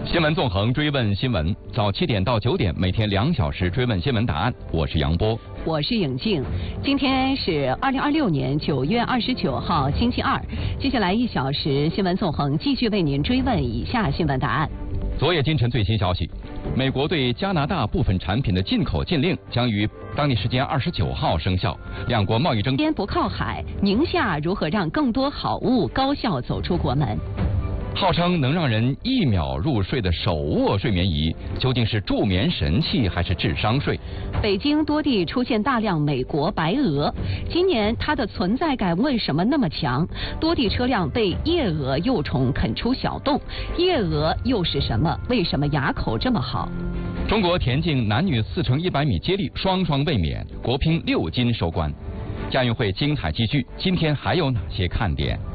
新闻纵横，追问新闻，早7点到9点，每天2小时追问新闻答案。我是杨波， 我是颖静。今天是2026年9月29号，星期二。接下来1小时新闻纵横继续为您追问以下新闻答案。 昨夜今晨最新消息，美国对加拿大部分产品的进口禁令将于当地时间29号生效。两国贸易争边不靠海，宁夏如何让更多好物高效走出国门？ 号称能让人1秒入睡的手握睡眠仪，究竟是助眠神器还是智商税？ 北京多地出现大量美国白鹅，今年它的存在感为什么那么强？多地车辆被夜蛾幼虫啃出小洞，夜蛾又是什么？为什么牙口这么好？ 中国田径男女4×100米接力双双卫冕，国乒6金收官。亚运会精彩继续，今天还有哪些看点？